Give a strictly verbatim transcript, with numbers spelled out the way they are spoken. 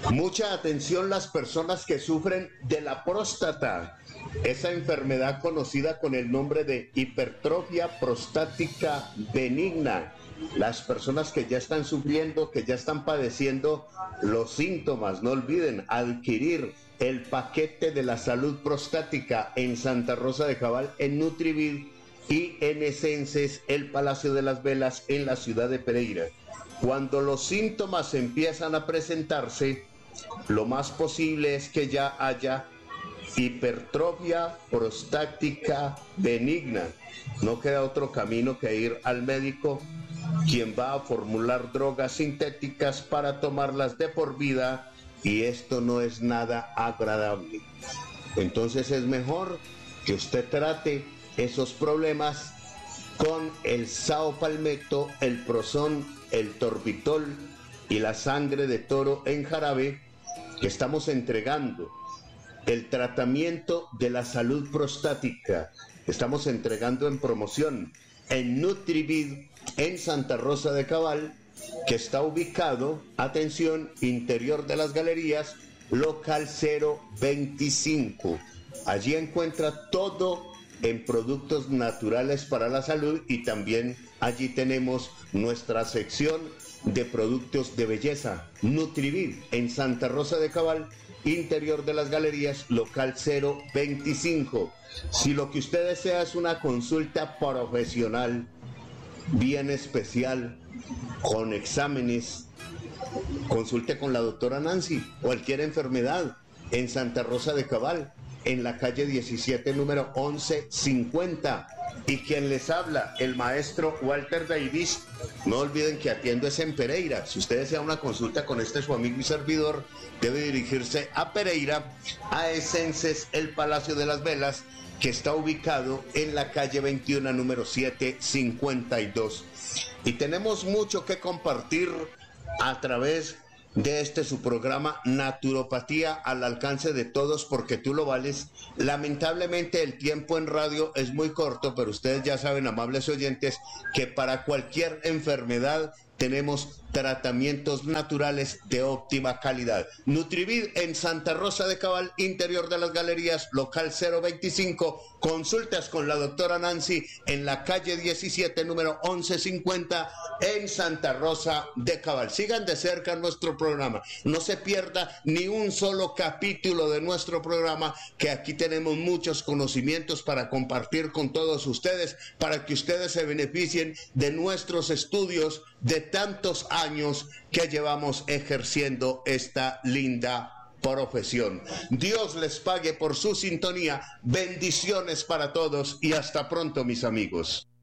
Mucha atención las personas que sufren de la próstata, esa enfermedad conocida con el nombre de hipertrofia prostática benigna. Las personas que ya están sufriendo, que ya están padeciendo los síntomas, no olviden adquirir el paquete de la salud prostática en Santa Rosa de Cabal, en Nutrivid y en Esences, el Palacio de las Velas en la ciudad de Pereira. Cuando los síntomas empiezan a presentarse, lo más posible es que ya haya hipertrofia prostática benigna. No queda otro camino que ir al médico, quien va a formular drogas sintéticas para tomarlas de por vida, y esto no es nada agradable. Entonces es mejor que usted trate esos problemas con el saopalmeto, el prozón, el torbitol y la sangre de toro en jarabe que estamos entregando. El tratamiento de la salud prostática estamos entregando en promoción en Nutrivid, en Santa Rosa de Cabal, que está ubicado, atención, interior de las galerías, local cero veinticinco. Allí encuentra todo en productos naturales para la salud, y también allí tenemos nuestra sección de productos de belleza, Nutrivid, en Santa Rosa de Cabal, interior de las galerías, local cero veinticinco. Si lo que usted desea es una consulta profesional, bien especial, con exámenes, consulte con la doctora Nancy. Cualquier enfermedad en Santa Rosa de Cabal, en la calle diecisiete, número once cincuenta. Y quien les habla, el maestro Walter Davis. No olviden que atiendo es en Pereira. Si usted desea una consulta con este su amigo y servidor, debe dirigirse a Pereira, a Esences, el Palacio de las Velas, que está ubicado en la calle veintiuno, número setecientos cincuenta y dos. Y tenemos mucho que compartir a través de este su programa Naturopatía al alcance de todos, porque tú lo vales. Lamentablemente el tiempo en radio es muy corto, pero ustedes ya saben, amables oyentes, que para cualquier enfermedad tenemos tratamientos naturales de óptima calidad. Nutrivid en Santa Rosa de Cabal, interior de las galerías, local cero veinticinco. Consultas con la doctora Nancy en la calle diecisiete, número once cincuenta, en Santa Rosa de Cabal. Sigan de cerca nuestro programa. No se pierda ni un solo capítulo de nuestro programa, que aquí tenemos muchos conocimientos para compartir con todos ustedes, para que ustedes se beneficien de nuestros estudios de tantos años que llevamos ejerciendo esta linda profesión. Dios les pague por su sintonía. Bendiciones para todos y hasta pronto, mis amigos.